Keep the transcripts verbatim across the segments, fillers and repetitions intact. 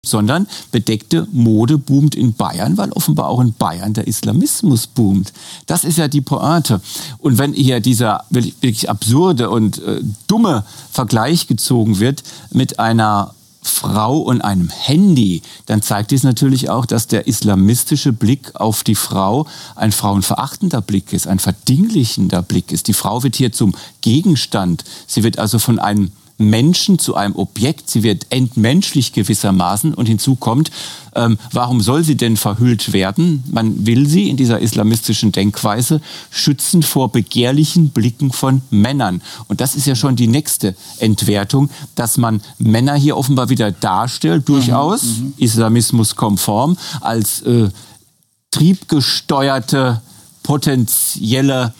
sondern bedeckte Mode boomt in Bayern, weil offenbar auch in Bayern der Islamismus boomt. Das ist ja die Pointe. Und wenn hier dieser wirklich absurde und äh, dumme Vergleich gezogen wird mit einer Frau und einem Handy, dann zeigt dies natürlich auch, dass der islamistische Blick auf die Frau ein frauenverachtender Blick ist, ein verdinglichender Blick ist. Die Frau wird hier zum Gegenstand. Sie wird also von einem Menschen zu einem Objekt, sie wird entmenschlich gewissermaßen und hinzu kommt, ähm, warum soll sie denn verhüllt werden? Man will sie in dieser islamistischen Denkweise schützen vor begehrlichen Blicken von Männern. Und das ist ja schon die nächste Entwertung, dass man Männer hier offenbar wieder darstellt, durchaus mhm, islamismuskonform, als äh, triebgesteuerte, potenzielle,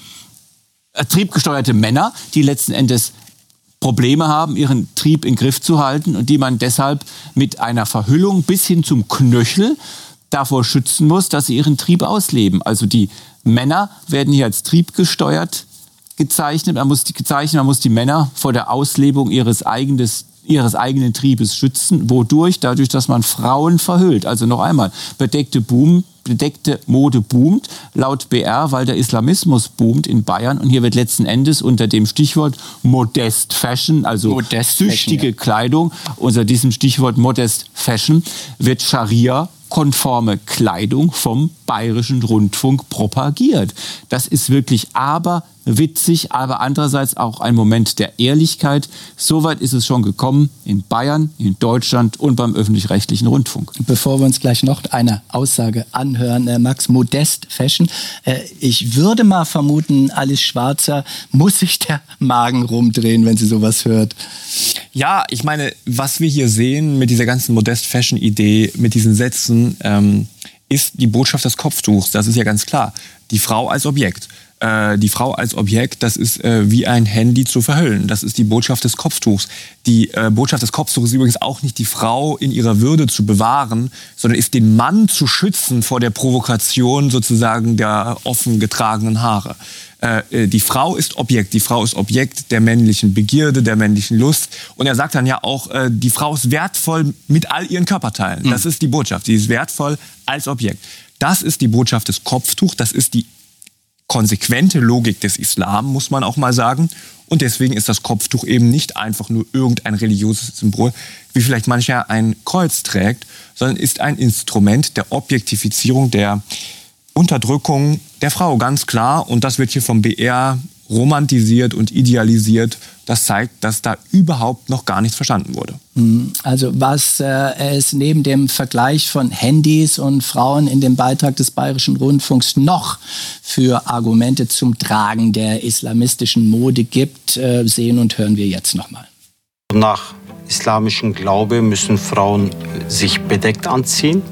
äh, triebgesteuerte Männer, die letzten Endes Probleme haben, ihren Trieb in Griff zu halten und die man deshalb mit einer Verhüllung bis hin zum Knöchel davor schützen muss, dass sie ihren Trieb ausleben. Also die Männer werden hier als triebgesteuert gezeichnet. Man muss die, gezeichnet, man muss die Männer vor der Auslebung ihres, eigenes, ihres eigenen Triebes schützen. Wodurch? Dadurch, dass man Frauen verhüllt. Also noch einmal, bedeckte Boom, bedeckte Mode boomt, laut B R, weil der Islamismus boomt in Bayern. Und hier wird letzten Endes unter dem Stichwort Modest Fashion, also Modest züchtige Fashion, ja. Kleidung, unter diesem Stichwort Modest Fashion wird Scharia-konforme Kleidung vom Bayerischen Rundfunk propagiert. Das ist wirklich aber witzig, aber andererseits auch ein Moment der Ehrlichkeit. Soweit ist es schon gekommen in Bayern, in Deutschland und beim öffentlich-rechtlichen Rundfunk. Bevor wir uns gleich noch eine Aussage anhören, äh, Max, Modest Fashion. Äh, ich würde mal vermuten, Alice Schwarzer muss sich der Magen rumdrehen, wenn sie sowas hört. Ja, ich meine, was wir hier sehen mit dieser ganzen Modest Fashion Idee, mit diesen Sätzen, ähm, ist die Botschaft des Kopftuchs. Das ist ja ganz klar. Die Frau als Objekt. Die Frau als Objekt, das ist äh, wie ein Handy zu verhüllen. Das ist die Botschaft des Kopftuchs. Die äh, Botschaft des Kopftuchs ist übrigens auch nicht, die Frau in ihrer Würde zu bewahren, sondern ist, den Mann zu schützen vor der Provokation sozusagen der offen getragenen Haare. Äh, die Frau ist Objekt. Die Frau ist Objekt der männlichen Begierde, der männlichen Lust. Und er sagt dann ja auch, äh, die Frau ist wertvoll mit all ihren Körperteilen. Mhm. Das ist die Botschaft. Sie ist wertvoll als Objekt. Das ist die Botschaft des Kopftuchs. Das ist die konsequente Logik des Islam, muss man auch mal sagen. Und deswegen ist das Kopftuch eben nicht einfach nur irgendein religiöses Symbol, wie vielleicht mancher ein Kreuz trägt, sondern ist ein Instrument der Objektifizierung, der Unterdrückung der Frau, ganz klar. Und das wird hier vom B R romantisiert und idealisiert. Das zeigt, dass da überhaupt noch gar nichts verstanden wurde. Also was äh, es neben dem Vergleich von Handys und Frauen in dem Beitrag des Bayerischen Rundfunks noch für Argumente zum Tragen der islamistischen Mode gibt, äh, sehen und hören wir jetzt nochmal. Nach islamischem Glaube müssen Frauen sich bedeckt anziehen.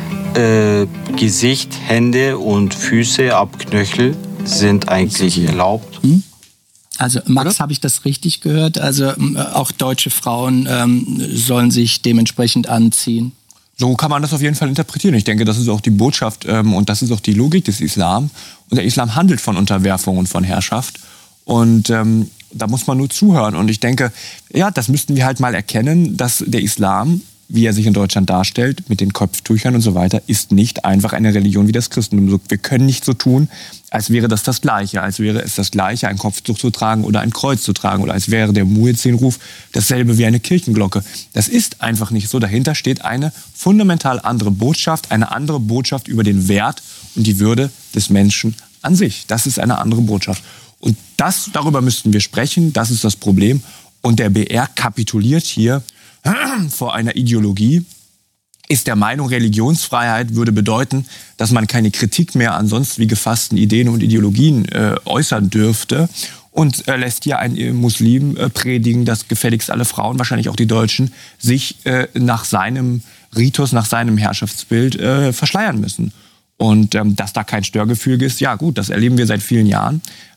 Äh, Gesicht, Hände und Füße ab Knöchel sind eigentlich erlaubt. Hm? Also Max, habe ich das richtig gehört? Also äh, auch deutsche Frauen ähm, sollen sich dementsprechend anziehen? So kann man das auf jeden Fall interpretieren. Ich denke, das ist auch die Botschaft ähm, und das ist auch die Logik des Islam. Und der Islam handelt von Unterwerfung und von Herrschaft. Und ähm, da muss man nur zuhören. Und ich denke, ja, das müssten wir halt mal erkennen, dass der Islam, wie er sich in Deutschland darstellt, mit den Kopftüchern und so weiter, ist nicht einfach eine Religion wie das Christentum. Wir können nicht so tun, als wäre das das Gleiche. Als wäre es das Gleiche, ein Kopftuch zu tragen oder ein Kreuz zu tragen. Oder als wäre der Muezzin-Ruf dasselbe wie eine Kirchenglocke. Das ist einfach nicht so. Dahinter steht eine fundamental andere Botschaft, eine andere Botschaft über den Wert und die Würde des Menschen an sich. Das ist eine andere Botschaft. Und das, darüber müssten wir sprechen. Das ist das Problem. Und der B R kapituliert hier vor einer Ideologie, ist der Meinung, Religionsfreiheit würde bedeuten, dass man keine Kritik mehr an sonst wie gefassten Ideen und Ideologien äh, äußern dürfte und äh, lässt hier einen Muslim äh, predigen, dass gefälligst alle Frauen, wahrscheinlich auch die Deutschen, sich äh, nach seinem Ritus, nach seinem Herrschaftsbild äh, verschleiern müssen. Und ähm, dass da kein Störgefühl ist, ja gut, das erleben wir seit vielen Jahren.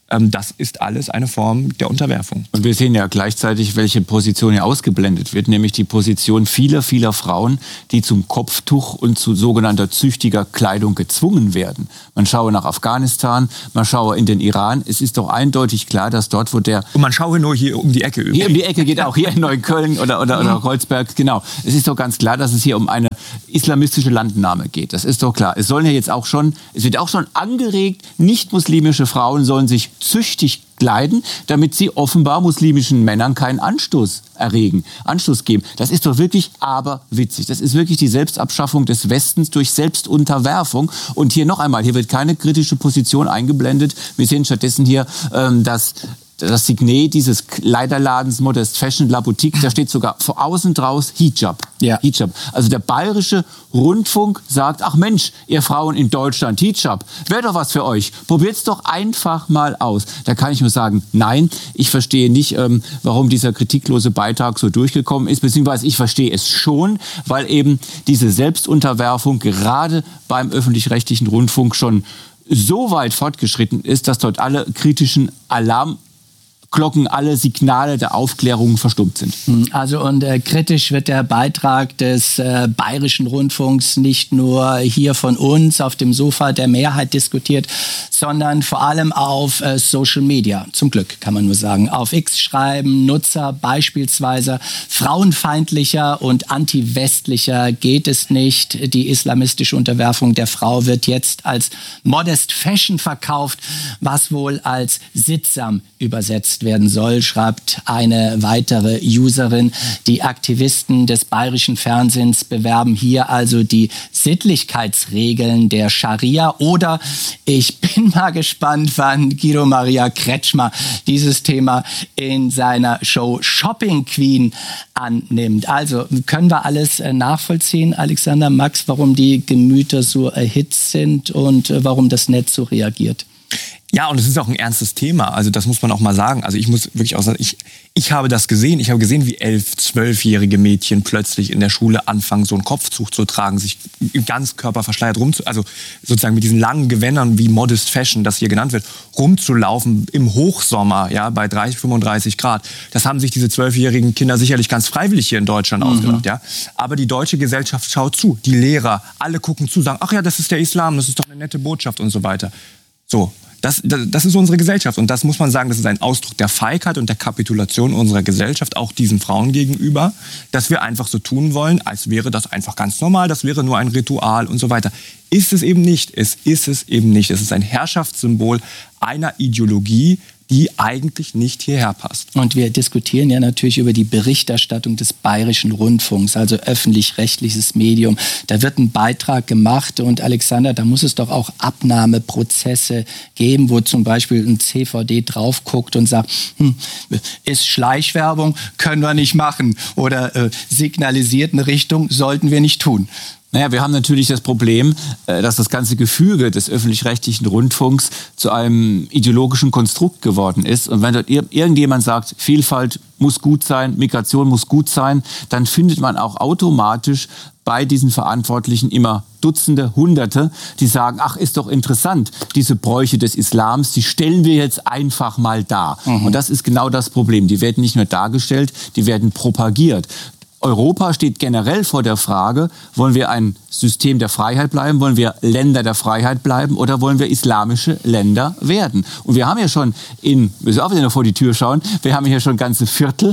Ähm, das ist alles eine Form der Unterwerfung. Und wir sehen ja gleichzeitig, welche Position hier ausgeblendet wird, nämlich die Position vieler, vieler Frauen, die zum Kopftuch und zu sogenannter züchtiger Kleidung gezwungen werden. Man schaue nach Afghanistan, man schaue in den Iran. Es ist doch eindeutig klar, dass dort, wo der... Und man schaue nur hier um die Ecke. Übrigens. Hier um die Ecke geht auch, hier in Neukölln oder, oder, oder Kreuzberg, genau. Es ist doch ganz klar, dass es hier um eine islamistische Landnahme geht. Das ist doch klar. Es sollen ja jetzt auch schon, es wird auch schon angeregt, nicht-muslimische Frauen sollen sich züchtig kleiden, damit sie offenbar muslimischen Männern keinen Anstoß erregen, Anstoß geben. Das ist doch wirklich aberwitzig. Das ist wirklich die Selbstabschaffung des Westens durch Selbstunterwerfung. Und hier noch einmal, hier wird keine kritische Position eingeblendet. Wir sehen stattdessen hier, ähm, dass das Signet dieses Kleiderladens Modest Fashion La Boutique, da steht sogar vor außen draus Hijab. Ja. Hijab. Also der bayerische Rundfunk sagt, ach Mensch, ihr Frauen in Deutschland, Hijab, wäre doch was für euch. Probiert's doch einfach mal aus. Da kann ich nur sagen, nein, ich verstehe nicht, ähm, warum dieser kritiklose Beitrag so durchgekommen ist, beziehungsweise ich verstehe es schon, weil eben diese Selbstunterwerfung gerade beim öffentlich-rechtlichen Rundfunk schon so weit fortgeschritten ist, dass dort alle kritischen Alarm Glocken, alle Signale der Aufklärung verstummt sind. Also und äh, kritisch wird der Beitrag des äh, Bayerischen Rundfunks nicht nur hier von uns auf dem Sofa der Mehrheit diskutiert, sondern vor allem auf äh, Social Media. Zum Glück, kann man nur sagen. Auf X schreiben Nutzer beispielsweise, frauenfeindlicher und anti-westlicher geht es nicht. Die islamistische Unterwerfung der Frau wird jetzt als Modest Fashion verkauft, was wohl als sittsam übersetzt werden soll, schreibt eine weitere Userin. Die Aktivisten des bayerischen Fernsehens bewerben hier also die Sittlichkeitsregeln der Scharia. Oder ich bin mal gespannt, wann Guido Maria Kretschmer dieses Thema in seiner Show Shopping Queen annimmt. Also können wir alles nachvollziehen, Alexander, Max, warum die Gemüter so erhitzt sind und warum das Netz so reagiert? Ja, und es ist auch ein ernstes Thema. Also das muss man auch mal sagen. Also ich muss wirklich auch sagen, ich, ich habe das gesehen. Ich habe gesehen, wie elf-, zwölfjährige Mädchen plötzlich in der Schule anfangen, so ein Kopftuch zu tragen, sich ganz körperverschleiert rumzu, also sozusagen mit diesen langen Gewändern wie Modest Fashion, das hier genannt wird, rumzulaufen im Hochsommer, ja, bei dreißig, fünfunddreißig Grad. Das haben sich diese zwölfjährigen Kinder sicherlich ganz freiwillig hier in Deutschland mhm. ausgedacht, ja. Aber die deutsche Gesellschaft schaut zu. Die Lehrer, alle gucken zu, sagen, ach ja, das ist der Islam, das ist doch eine nette Botschaft und so weiter. So. Das, das, das ist unsere Gesellschaft und das muss man sagen, das ist ein Ausdruck der Feigheit und der Kapitulation unserer Gesellschaft, auch diesen Frauen gegenüber, dass wir einfach so tun wollen, als wäre das einfach ganz normal, das wäre nur ein Ritual und so weiter. Ist es eben nicht, es ist es eben nicht. Es ist ein Herrschaftssymbol einer Ideologie, die eigentlich nicht hierher passt. Und wir diskutieren ja natürlich über die Berichterstattung des Bayerischen Rundfunks, also öffentlich-rechtliches Medium. Da wird ein Beitrag gemacht und Alexander, da muss es doch auch Abnahmeprozesse geben, wo zum Beispiel ein C V D drauf guckt und sagt, hm, ist Schleichwerbung, können wir nicht machen oder äh, signalisiert eine Richtung, sollten wir nicht tun. Naja, wir haben natürlich das Problem, dass das ganze Gefüge des öffentlich-rechtlichen Rundfunks zu einem ideologischen Konstrukt geworden ist. Und wenn dort irgendjemand sagt, Vielfalt muss gut sein, Migration muss gut sein, dann findet man auch automatisch bei diesen Verantwortlichen immer Dutzende, Hunderte, die sagen, ach, ist doch interessant, diese Bräuche des Islams, die stellen wir jetzt einfach mal dar. Mhm. Und das ist genau das Problem. Die werden nicht nur dargestellt, die werden propagiert. Europa steht generell vor der Frage, wollen wir ein System der Freiheit bleiben, wollen wir Länder der Freiheit bleiben oder wollen wir islamische Länder werden? Und wir haben ja schon in, wir müssen auch wieder vor die Tür schauen, wir haben ja schon ganze Viertel,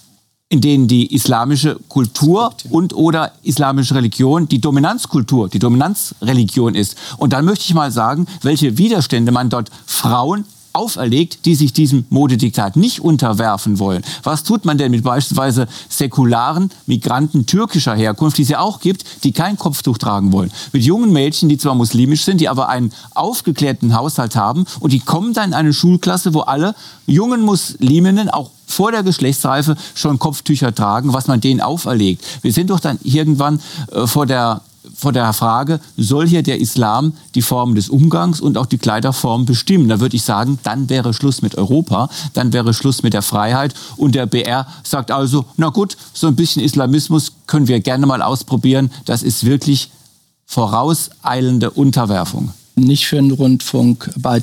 in denen die islamische Kultur und oder islamische Religion die Dominanzkultur, die Dominanzreligion ist. Und dann möchte ich mal sagen, welche Widerstände man dort Frauen auferlegt, die sich diesem Modediktat nicht unterwerfen wollen. Was tut man denn mit beispielsweise säkularen Migranten türkischer Herkunft, die es ja auch gibt, die kein Kopftuch tragen wollen? Mit jungen Mädchen, die zwar muslimisch sind, die aber einen aufgeklärten Haushalt haben und die kommen dann in eine Schulklasse, wo alle jungen Musliminnen auch vor der Geschlechtsreife schon Kopftücher tragen, was man denen auferlegt. Wir sind doch dann irgendwann äh, vor der vor der Frage, soll hier der Islam die Form des Umgangs und auch die Kleiderform bestimmen? Da würde ich sagen, dann wäre Schluss mit Europa, dann wäre Schluss mit der Freiheit. Und der B R sagt also, na gut, so ein bisschen Islamismus können wir gerne mal ausprobieren. Das ist wirklich vorauseilende Unterwerfung. Nicht für einen Rundfunkbeitrag.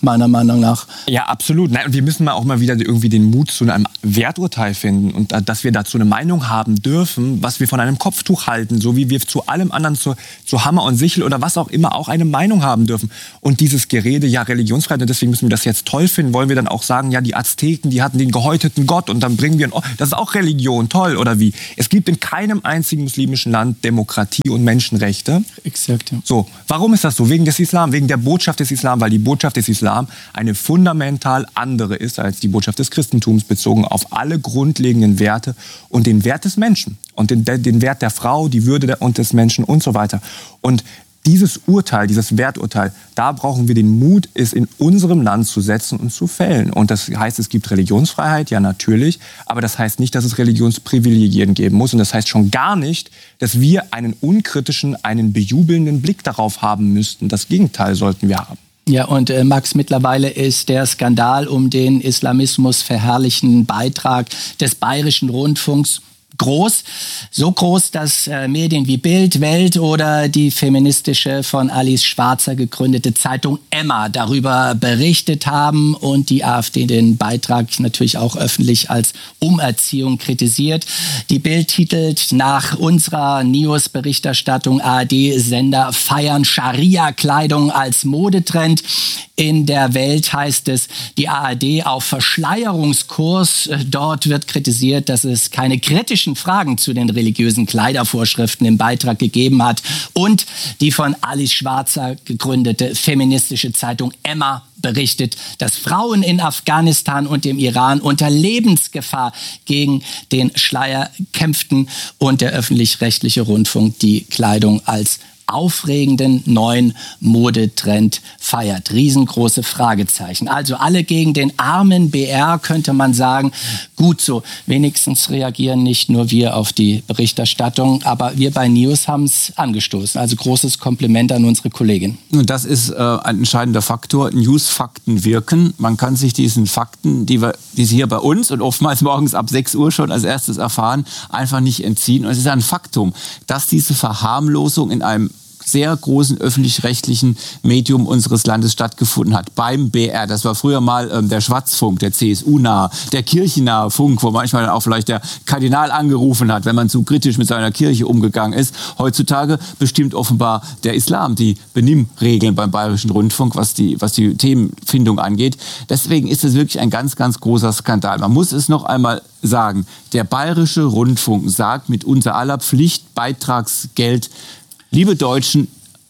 meiner Meinung nach. Ja, absolut. Nein, und wir müssen mal auch mal wieder irgendwie den Mut zu einem Werturteil finden und dass wir dazu eine Meinung haben dürfen, was wir von einem Kopftuch halten, so wie wir zu allem anderen, zu, zu Hammer und Sichel oder was auch immer, auch eine Meinung haben dürfen. Und dieses Gerede, ja, Religionsfreiheit, und deswegen müssen wir das jetzt toll finden, wollen wir dann auch sagen, ja, die Azteken, die hatten den gehäuteten Gott und dann bringen wir, ein, oh, das ist auch Religion, toll, oder wie? Es gibt in keinem einzigen muslimischen Land Demokratie und Menschenrechte. Exakt, ja. So, warum ist das so? Wegen des Islam, wegen der Botschaft des Islam, weil die Botschaft des Islam eine fundamental andere ist als die Botschaft des Christentums, bezogen auf alle grundlegenden Werte und den Wert des Menschen und den, den Wert der Frau, die Würde der, und des Menschen und so weiter. Und dieses Urteil, dieses Werturteil, da brauchen wir den Mut, es in unserem Land zu setzen und zu fällen. Und das heißt, es gibt Religionsfreiheit, ja natürlich, aber das heißt nicht, dass es Religionsprivilegien geben muss. Und das heißt schon gar nicht, dass wir einen unkritischen, einen bejubelnden Blick darauf haben müssten. Das Gegenteil sollten wir haben. Ja, und äh, Max, mittlerweile ist der Skandal um den Islamismus verherrlichenden Beitrag des Bayerischen Rundfunks groß. So groß, dass äh, Medien wie Bild, Welt oder die feministische von Alice Schwarzer gegründete Zeitung Emma darüber berichtet haben und die AfD den Beitrag natürlich auch öffentlich als Umerziehung kritisiert. Die Bild titelt: Nach unserer News-Berichterstattung A R D-Sender feiern Scharia-Kleidung als Modetrend. In der Welt heißt es, die A R D auf Verschleierungskurs. Dort wird kritisiert, dass es keine kritischen Fragen zu den religiösen Kleidervorschriften im Beitrag gegeben hat. Und die von Alice Schwarzer gegründete feministische Zeitung Emma berichtet, dass Frauen in Afghanistan und dem Iran unter Lebensgefahr gegen den Schleier kämpften und der öffentlich-rechtliche Rundfunk die Kleidung als aufregenden neuen Modetrend feiert. Riesengroße Fragezeichen. Also alle gegen den armen B R, könnte man sagen. Gut so, wenigstens reagieren nicht nur wir auf die Berichterstattung, aber wir bei News haben es angestoßen. Also großes Kompliment an unsere Kollegin. Und das ist äh, ein entscheidender Faktor. News-Fakten wirken. Man kann sich diesen Fakten, die wir, die Sie hier bei uns und oftmals morgens ab sechs Uhr schon als erstes erfahren, einfach nicht entziehen. Und es ist ein Faktum, dass diese Verharmlosung in einem sehr großen öffentlich-rechtlichen Medium unseres Landes stattgefunden hat. Beim B R, das war früher mal ähm, der Schwarzfunk, der C S U-nahe, der kirchennahe Funk, wo manchmal dann auch vielleicht der Kardinal angerufen hat, wenn man zu kritisch mit seiner Kirche umgegangen ist. Heutzutage bestimmt offenbar der Islam die Benimmregeln beim Bayerischen Rundfunk, was die, was die Themenfindung angeht. Deswegen ist es wirklich ein ganz, ganz großer Skandal. Man muss es noch einmal sagen, der Bayerische Rundfunk sagt mit unser aller Pflicht Beitragsgeld: Liebe Deutschen,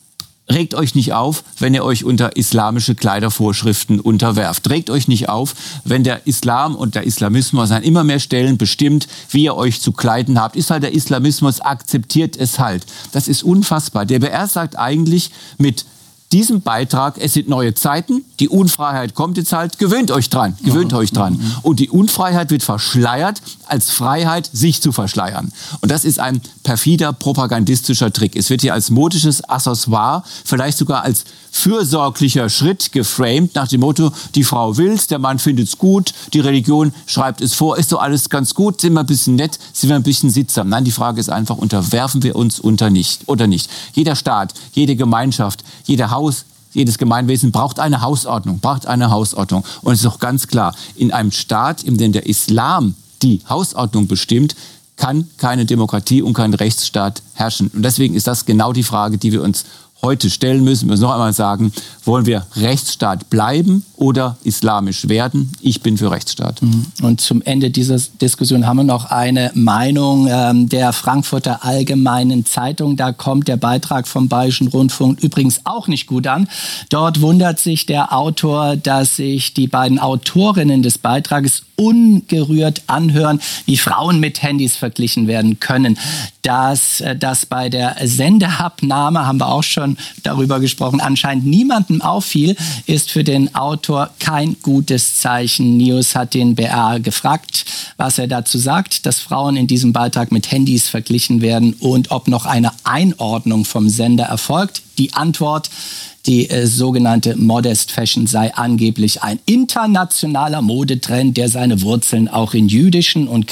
regt euch nicht auf, wenn ihr euch unter islamische Kleidervorschriften unterwerft. Regt euch nicht auf, wenn der Islam und der Islamismus an immer mehr Stellen bestimmt, wie ihr euch zu kleiden habt. Ist halt der Islamismus, akzeptiert es halt. Das ist unfassbar. Der B R sagt eigentlich mit diesem Beitrag, es sind neue Zeiten, die Unfreiheit kommt jetzt halt, gewöhnt euch dran, gewöhnt mhm. euch dran. Und die Unfreiheit wird verschleiert als Freiheit, sich zu verschleiern. Und das ist ein perfider propagandistischer Trick. Es wird hier als modisches Accessoire, vielleicht sogar als fürsorglicher Schritt geframed, nach dem Motto, die Frau will's, der Mann findet's gut, die Religion schreibt es vor, ist doch alles ganz gut, sind wir ein bisschen nett, sind wir ein bisschen sittsam. Nein, die Frage ist einfach, unterwerfen wir uns unter nicht oder nicht. Jeder Staat, jede Gemeinschaft, jeder Haus, jedes Gemeinwesen braucht eine Hausordnung, braucht eine Hausordnung. Und es ist doch ganz klar, in einem Staat, in dem der Islam die Hausordnung bestimmt, kann keine Demokratie und kein Rechtsstaat herrschen. Und deswegen ist das genau die Frage, die wir uns heute stellen müssen. Wir müssen noch einmal sagen, wollen wir Rechtsstaat bleiben oder islamisch werden? Ich bin für Rechtsstaat. Und zum Ende dieser Diskussion haben wir noch eine Meinung ähm, der Frankfurter Allgemeinen Zeitung. Da kommt der Beitrag vom Bayerischen Rundfunk übrigens auch nicht gut an. Dort wundert sich der Autor, dass sich die beiden Autorinnen des Beitrages ungerührt anhören, wie Frauen mit Handys verglichen werden können. Dass das bei der Sendeabnahme, haben wir auch schon darüber gesprochen, anscheinend niemandem auffiel, ist für den Autor kein gutes Zeichen. News hat den B R gefragt, was er dazu sagt, dass Frauen in diesem Beitrag mit Handys verglichen werden und ob noch eine Einordnung vom Sender erfolgt. Die Antwort: Die äh, sogenannte Modest Fashion sei angeblich ein internationaler Modetrend, der seine Wurzeln auch in jüdischen und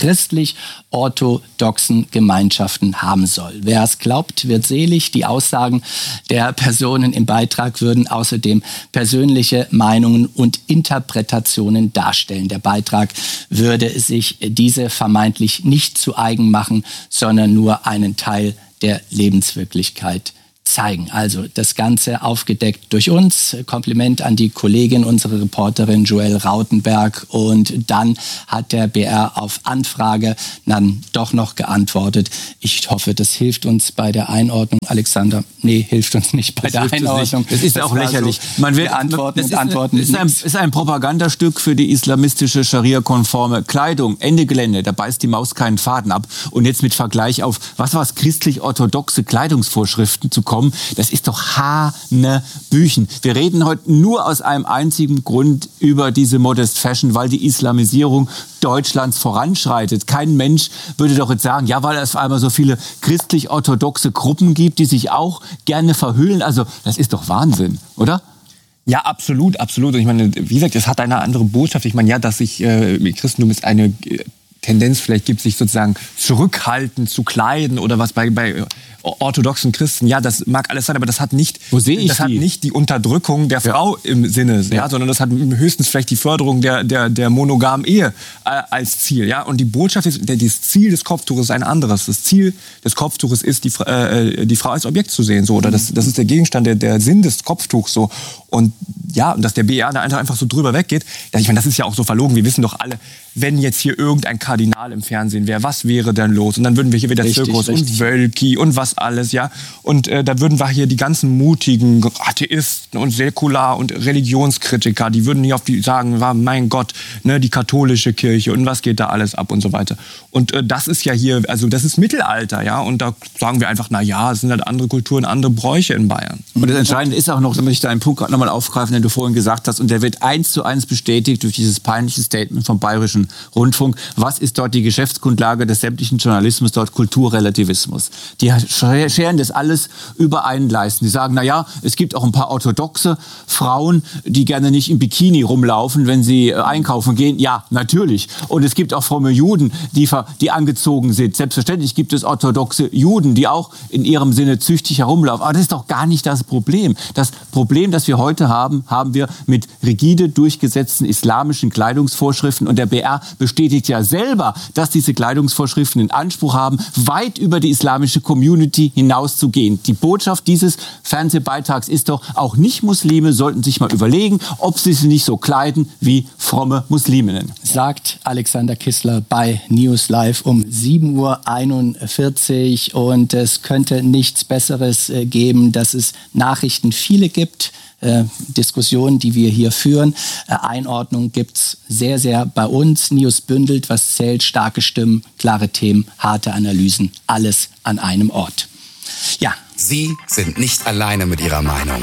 christlich-orthodoxen Gemeinschaften haben soll. Wer es glaubt, wird selig. Die Aussagen der Personen im Beitrag würden außerdem persönliche Meinungen und Interpretationen darstellen. Der Beitrag würde sich diese vermeintlich nicht zu eigen machen, sondern nur einen Teil der Lebenswirklichkeit zeigen. Also das Ganze aufgedeckt durch uns. Kompliment an die Kollegin, unsere Reporterin Joelle Rautenberg. Und dann hat der B R auf Anfrage dann doch noch geantwortet. Ich hoffe, das hilft uns bei der Einordnung. Alexander, nee, hilft uns nicht bei das der Einordnung. Das ist ja auch lächerlich. So, man will antworten und ist, antworten. ist ein, ist ein Propagandastück für die islamistische Scharia-konforme Kleidung. Ende Gelände. Da beißt die Maus keinen Faden ab. Und jetzt mit Vergleich auf, was war es, christlich-orthodoxe Kleidungsvorschriften zu kommen, das ist doch Hanebüchen. Wir reden heute nur aus einem einzigen Grund über diese Modest Fashion, weil die Islamisierung Deutschlands voranschreitet. Kein Mensch würde doch jetzt sagen, ja, weil es auf einmal so viele christlich-orthodoxe Gruppen gibt, die sich auch gerne verhüllen. Also das ist doch Wahnsinn, oder? Ja, absolut, absolut. Und ich meine, wie gesagt, es hat eine andere Botschaft. Ich meine, ja, dass sich äh, Christentum ist eine äh, Tendenz vielleicht gibt, sich sozusagen zurückhaltend zu kleiden oder was bei, bei orthodoxen Christen. Ja, das mag alles sein, aber das hat nicht, Wo sehe ich das die? hat nicht die Unterdrückung der Ja. Frau im Sinne, ja. Ja, sondern das hat höchstens vielleicht die Förderung der, der, der monogamen Ehe äh, als Ziel. Ja? Und die Botschaft ist, der, das Ziel des Kopftuches ist ein anderes. Das Ziel des Kopftuches ist, die, äh, die Frau als Objekt zu sehen. So. Oder das, das ist der Gegenstand, der, der Sinn des Kopftuchs. So. Und ja, und dass der B R da einfach so drüber weggeht, ich meine, das ist ja auch so verlogen. Wir wissen doch alle, wenn jetzt hier irgendein Kardinal im Fernsehen wäre, was wäre denn los? Und dann würden wir hier wieder Richtig, Zirkus richtig. und Wölki und was alles, ja. Und äh, da würden wir hier die ganzen mutigen Atheisten und Säkular- und Religionskritiker, die würden hier auf die sagen, mein Gott, ne, die katholische Kirche und was geht da alles ab und so weiter. Und äh, das ist ja hier, also das ist Mittelalter, ja. Und da sagen wir einfach, na ja, es sind halt andere Kulturen, andere Bräuche in Bayern. Und das Entscheidende ist auch noch, damit ich deinen Punkt gerade nochmal aufgreifen, den du vorhin gesagt hast, und der wird eins zu eins bestätigt durch dieses peinliche Statement vom Bayerischen Rundfunk. Was ist dort die Geschäftsgrundlage des sämtlichen Journalismus? Dort Kulturrelativismus. Die scheren das alles über einen Leisten. Die sagen, na ja, es gibt auch ein paar orthodoxe Frauen, die gerne nicht im Bikini rumlaufen, wenn sie einkaufen gehen. Ja, natürlich. Und es gibt auch fromme Juden, die, die angezogen sind. Selbstverständlich gibt es orthodoxe Juden, die auch in ihrem Sinne züchtig herumlaufen. Aber das ist doch gar nicht das Problem. Das Problem, das wir heute haben, haben wir mit rigide durchgesetzten islamischen Kleidungsvorschriften. Und der B R bestätigt ja selber, dass diese Kleidungsvorschriften den Anspruch haben, weit über die islamische Community hinauszugehen. Die Botschaft dieses Fernsehbeitrags ist doch, auch Nicht-Muslime sollten sich mal überlegen, ob sie sich nicht so kleiden wie fromme Musliminnen. Sagt Alexander Kissler bei News Live um sieben Uhr einundvierzig. Und es könnte nichts Besseres äh, geben, dass es Nachrichten viele gibt. Äh, Diskussionen, die wir hier führen. Äh, Einordnung gibt's sehr, sehr bei uns. News bündelt, was zählt, starke Stimmen, klare Themen, harte Analysen, alles an einem Ort. Ja. Sie sind nicht alleine mit ihrer Meinung.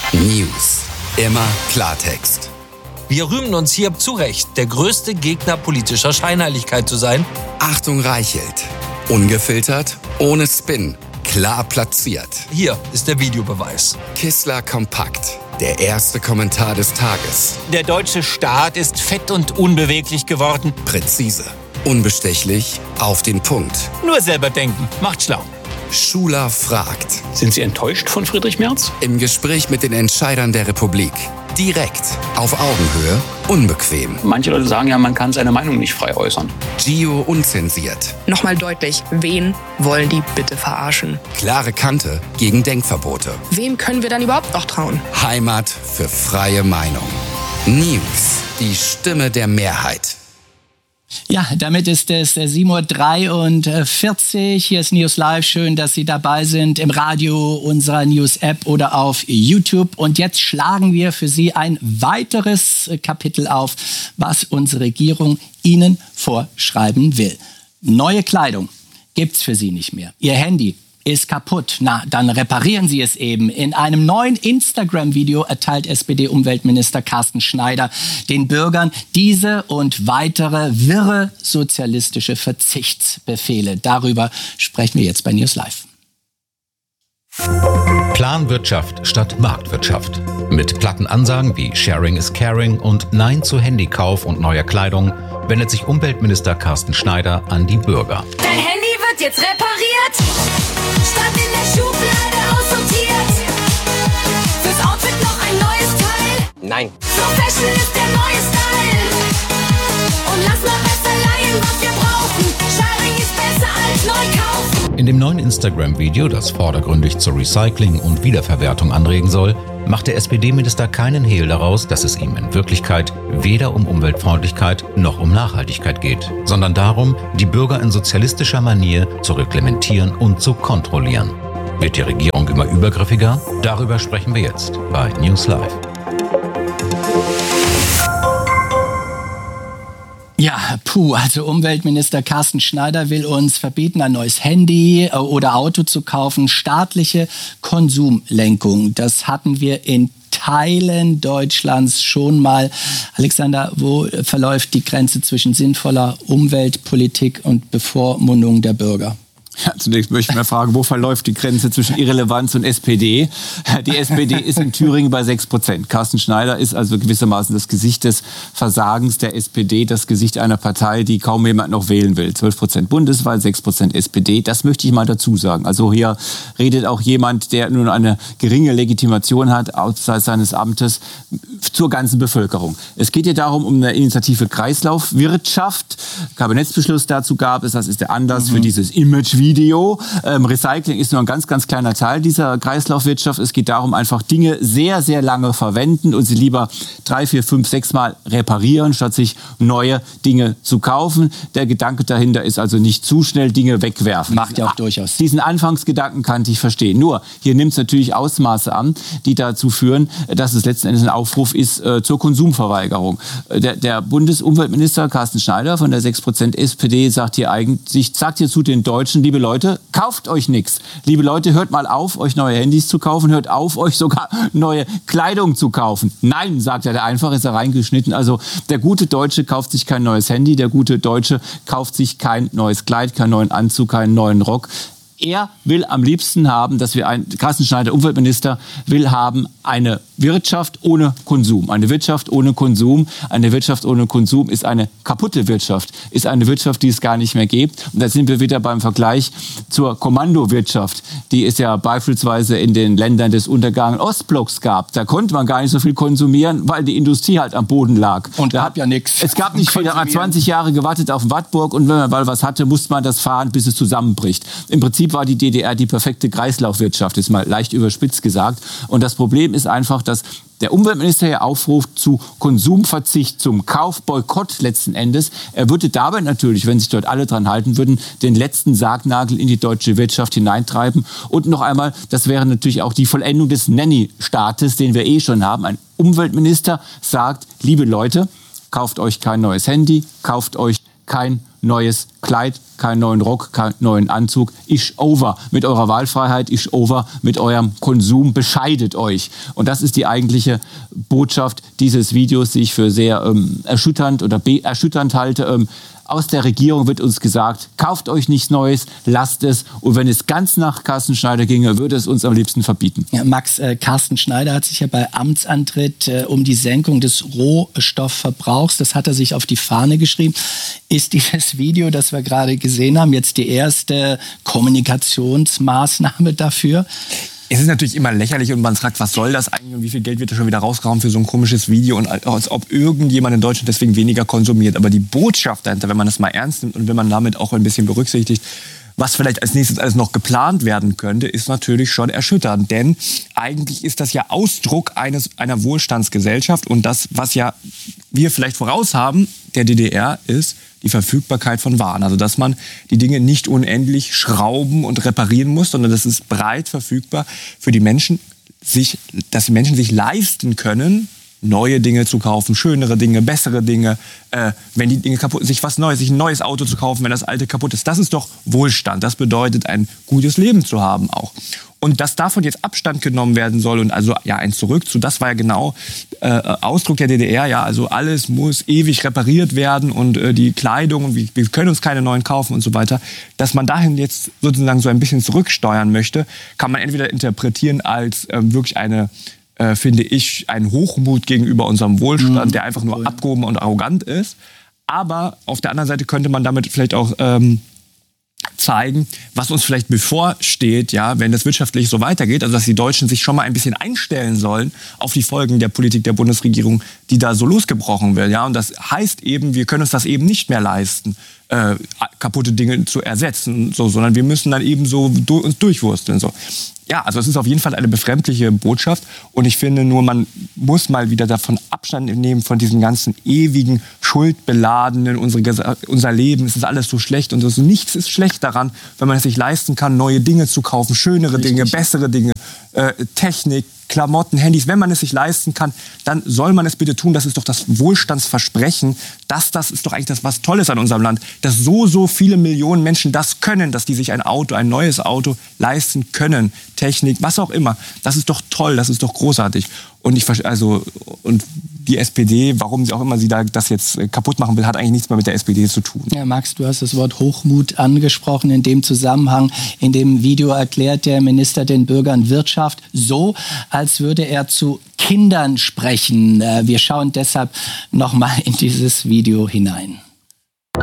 News. Immer Klartext. Wir rühmen uns hier zu Recht, der größte Gegner politischer Scheinheiligkeit zu sein. Achtung Reichelt. Ungefiltert, ohne Spin. Klar platziert. Hier ist der Videobeweis. Kissler kompakt. Der erste Kommentar des Tages. Der deutsche Staat ist fett und unbeweglich geworden. Präzise. Unbestechlich. Auf den Punkt. Nur selber denken. Macht schlau. Schuler fragt. Sind Sie enttäuscht von Friedrich Merz? Im Gespräch mit den Entscheidern der Republik. Direkt. Auf Augenhöhe. Unbequem. Manche Leute sagen ja, man kann seine Meinung nicht frei äußern. Gio unzensiert. Nochmal deutlich, wen wollen die bitte verarschen? Klare Kante gegen Denkverbote. Wem können wir dann überhaupt noch trauen? Heimat für freie Meinung. News. Die Stimme der Mehrheit. Ja, damit ist es sieben Uhr dreiundvierzig. Hier ist News Live. Schön, dass Sie dabei sind im Radio, unserer News-App oder auf YouTube. Und jetzt schlagen wir für Sie ein weiteres Kapitel auf, was unsere Regierung Ihnen vorschreiben will. Neue Kleidung gibt's für Sie nicht mehr. Ihr Handy ist kaputt. Na, dann reparieren Sie es eben. In einem neuen Instagram-Video erteilt S P D-Umweltminister Carsten Schneider den Bürgern diese und weitere wirre sozialistische Verzichtsbefehle. Darüber sprechen wir jetzt bei News Live. Planwirtschaft statt Marktwirtschaft. Mit platten Ansagen wie Sharing is Caring und Nein zu Handykauf und neuer Kleidung wendet sich Umweltminister Carsten Schneider an die Bürger. Dein Handy wird jetzt repariert, statt in der Schublade aussortiert. Fürs Outfit noch ein neues Teil. Nein. So Fashion ist der neue Style. Und lass mal besser leihen, was wir brauchen. Sharing ist besser als neu kaufen. In dem neuen Instagram-Video, das vordergründig zur Recycling und Wiederverwertung anregen soll, macht der S P D-Minister keinen Hehl daraus, dass es ihm in Wirklichkeit weder um Umweltfreundlichkeit noch um Nachhaltigkeit geht, sondern darum, die Bürger in sozialistischer Manier zu reglementieren und zu kontrollieren. Wird die Regierung immer übergriffiger? Darüber sprechen wir jetzt bei News Live. Ja, puh, also Umweltminister Carsten Schneider will uns verbieten, ein neues Handy oder Auto zu kaufen. Staatliche Konsumlenkung, das hatten wir in Teilen Deutschlands schon mal. Alexander, wo verläuft die Grenze zwischen sinnvoller Umweltpolitik und Bevormundung der Bürger? Ja, zunächst möchte ich mal fragen, wo verläuft die Grenze zwischen Irrelevanz und S P D? Die S P D ist in Thüringen bei sechs Prozent. Carsten Schneider ist also gewissermaßen das Gesicht des Versagens der S P D, das Gesicht einer Partei, die kaum jemand noch wählen will. zwölf Prozent bundesweit, sechs Prozent S P D. Das möchte ich mal dazu sagen. Also hier redet auch jemand, der nur eine geringe Legitimation hat, außerhalb seines Amtes, zur ganzen Bevölkerung. Es geht hier darum, um eine Initiative Kreislaufwirtschaft. Kabinettsbeschluss dazu gab es, das ist der Anlass mhm. für dieses Image Video. Ähm, Recycling ist nur ein ganz, ganz kleiner Teil dieser Kreislaufwirtschaft. Es geht darum, einfach Dinge sehr, sehr lange verwenden und sie lieber drei, vier, fünf, sechs Mal reparieren, statt sich neue Dinge zu kaufen. Der Gedanke dahinter ist also nicht zu schnell Dinge wegwerfen. Macht ja auch durchaus. Diesen Anfangsgedanken kann ich verstehen. Nur, hier nimmt es natürlich Ausmaße an, die dazu führen, dass es letzten Endes ein Aufruf ist äh, zur Konsumverweigerung. Der, der Bundesumweltminister Carsten Schneider von der sechs Prozent S P D sagt hier eigentlich, sagt hier zu den Deutschen, liebe Leute, kauft euch nichts. Liebe Leute, hört mal auf, euch neue Handys zu kaufen, hört auf, euch sogar neue Kleidung zu kaufen. Nein, sagt er, der einfach ist er reingeschnitten. Also der gute Deutsche kauft sich kein neues Handy, der gute Deutsche kauft sich kein neues Kleid, keinen neuen Anzug, keinen neuen Rock. Er will am liebsten haben, dass wir ein, Carsten Schneider, Umweltminister, will haben eine Wirtschaft ohne Konsum. Eine Wirtschaft ohne Konsum, eine Wirtschaft ohne Konsum ist eine kaputte Wirtschaft, ist eine Wirtschaft, die es gar nicht mehr gibt. Und da sind wir wieder beim Vergleich zur Kommandowirtschaft, die es ja beispielsweise in den Ländern des untergegangenen Ostblocks gab. Da konnte man gar nicht so viel konsumieren, weil die Industrie halt am Boden lag. Und da gab ja nichts. Es gab nicht viel, da hat man zwanzig Jahre gewartet auf Wartburg und wenn man mal was hatte, musste man das fahren, bis es zusammenbricht. Im Prinzip war die D D R die perfekte Kreislaufwirtschaft, ist mal leicht überspitzt gesagt. Und das Problem ist einfach, dass der Umweltminister hier aufruft zu Konsumverzicht, zum Kaufboykott letzten Endes. Er würde dabei natürlich, wenn sich dort alle dran halten würden, den letzten Sargnagel in die deutsche Wirtschaft hineintreiben. Und noch einmal, das wäre natürlich auch die Vollendung des Nanny-Staates, den wir eh schon haben. Ein Umweltminister sagt, liebe Leute, kauft euch kein neues Handy, kauft euch kein neues Kleid, keinen neuen Rock, keinen neuen Anzug. Isch over mit eurer Wahlfreiheit, isch over mit eurem Konsum, bescheidet euch. Und das ist die eigentliche Botschaft dieses Videos, die ich für sehr ähm, erschütternd oder be- erschütternd halte. Ähm, aus der Regierung wird uns gesagt, kauft euch nichts Neues, lasst es. Und wenn es ganz nach Carsten Schneider ginge, würde es uns am liebsten verbieten. Ja, Max, äh, Carsten Schneider hat sich ja bei Amtsantritt äh, um die Senkung des Rohstoffverbrauchs, das hat er sich auf die Fahne geschrieben. Ist dieses Video, das wir gerade gesehen haben, jetzt die erste Kommunikationsmaßnahme dafür? Es ist natürlich immer lächerlich und man fragt, was soll das eigentlich und wie viel Geld wird da schon wieder rausgehauen für so ein komisches Video und als ob irgendjemand in Deutschland deswegen weniger konsumiert. Aber die Botschaft dahinter, wenn man das mal ernst nimmt und wenn man damit auch ein bisschen berücksichtigt, was vielleicht als nächstes alles noch geplant werden könnte, ist natürlich schon erschütternd. Denn eigentlich ist das ja Ausdruck eines, einer Wohlstandsgesellschaft und das, was ja wir vielleicht voraus haben, der D D R, ist die Verfügbarkeit von Waren. Also dass man die Dinge nicht unendlich schrauben und reparieren muss, sondern dass es breit verfügbar für die Menschen, sich, dass die Menschen sich leisten können, neue Dinge zu kaufen, schönere Dinge, bessere Dinge, äh, wenn die Dinge kaputt, sich was Neues, sich ein neues Auto zu kaufen, wenn das alte kaputt ist. Das ist doch Wohlstand. Das bedeutet, ein gutes Leben zu haben auch. Und dass davon jetzt Abstand genommen werden soll und also ja ein Zurück zu, das war ja genau äh, Ausdruck der D D R, ja, also alles muss ewig repariert werden und äh, die Kleidung und wir, wir können uns keine neuen kaufen und so weiter, dass man dahin jetzt sozusagen so ein bisschen zurücksteuern möchte, kann man entweder interpretieren als äh, wirklich eine, äh, finde ich, ein Hochmut gegenüber unserem Wohlstand, mhm. der einfach nur abgehoben und arrogant ist, aber auf der anderen Seite könnte man damit vielleicht auch ähm, zeigen, was uns vielleicht bevorsteht, ja, wenn das wirtschaftlich so weitergeht, also dass die Deutschen sich schon mal ein bisschen einstellen sollen auf die Folgen der Politik der Bundesregierung, die da so losgebrochen wird, ja, und das heißt eben, wir können uns das eben nicht mehr leisten, äh, kaputte Dinge zu ersetzen, so, sondern wir müssen dann eben so du- uns durchwursteln, so. Ja, also es ist auf jeden Fall eine befremdliche Botschaft und ich finde nur, man muss mal wieder davon Abstand nehmen, von diesen ganzen ewigen, schuldbeladenen, unsere, unser Leben, es ist alles so schlecht und so. Nichts ist schlecht daran, wenn man es sich leisten kann, neue Dinge zu kaufen, schönere Richtig. Dinge, bessere Dinge, äh, Technik, Klamotten, Handys. Wenn man es sich leisten kann, dann soll man es bitte tun. Das ist doch das Wohlstandsversprechen. Das, das ist doch eigentlich das, was Tolles an unserem Land. Dass so, so viele Millionen Menschen das können, dass die sich ein Auto, ein neues Auto leisten können. Technik, was auch immer. Das ist doch toll, das ist doch großartig. Und ich, also, und die S P D, warum sie auch immer sie da das jetzt kaputt machen will, hat eigentlich nichts mehr mit der S P D zu tun. Ja, Max, du hast das Wort Hochmut angesprochen in dem Zusammenhang. In dem Video erklärt der Minister den Bürgern Wirtschaft so, als würde er zu Kindern sprechen. Wir schauen deshalb noch mal in dieses Video hinein.